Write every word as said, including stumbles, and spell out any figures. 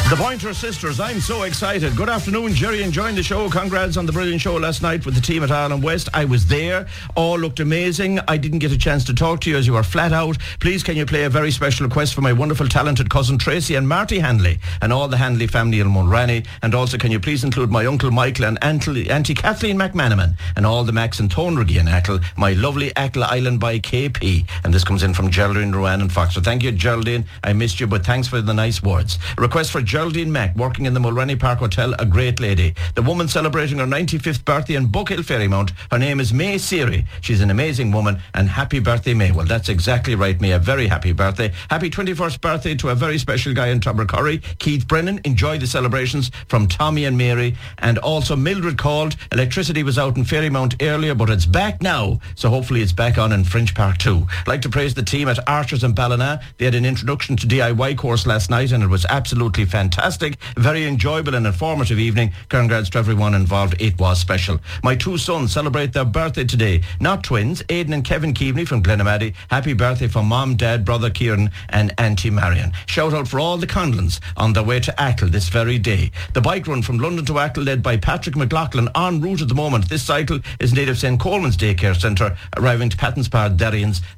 The Pointer Sisters, I'm so excited. Good afternoon, Jerry, enjoying the show. Congrats on the brilliant show last night with the team at Ireland West. I was there. All looked amazing. I didn't get a chance to talk to you as you were flat out. Please, can you play a very special request for my wonderful, talented cousin Tracy and Marty Handley and all the Handley family in Mulranny? And also, can you please include my uncle Michael and Auntie, Auntie Kathleen McManaman and all the Macs and Tonriggy and Ackle, my lovely Ackle Island by K P. And this comes in from Geraldine Rowan and Fox. So thank you, Geraldine. I missed you, but thanks for the nice words. A request for Geraldine Mack, working in the Mulranny Park Hotel, a great lady. The woman celebrating her ninety-fifth birthday in Buckhill Ferrymount. Her name is May Seary. She's an amazing woman, and happy birthday, May. Well, that's exactly right, May. A very happy birthday. Happy twenty-first birthday to a very special guy in Tobercurry, Keith Brennan. Enjoy the celebrations from Tommy and Mary. And also Mildred called. Electricity was out in Ferrymount earlier, but it's back now. So hopefully it's back on in Fringe Park too. I'd like to praise the team at Archers in Ballina. They had an introduction to D I Y course last night, and it was absolutely fantastic. Very enjoyable and informative evening. Congrats to everyone involved. It was special. My two sons celebrate their birthday today. Not twins, Aidan and Kevin Keaveney from Glenamaddy. Happy birthday from Mom, Dad, Brother Kieran and Auntie Marion. Shout out for all the Conlons on their way to Ackle this very day. The bike run from London to Ackle, led by Patrick McLaughlin, en route at the moment. This cycle is native Saint Coleman's Daycare Centre, arriving to Pattonsbar, Derryans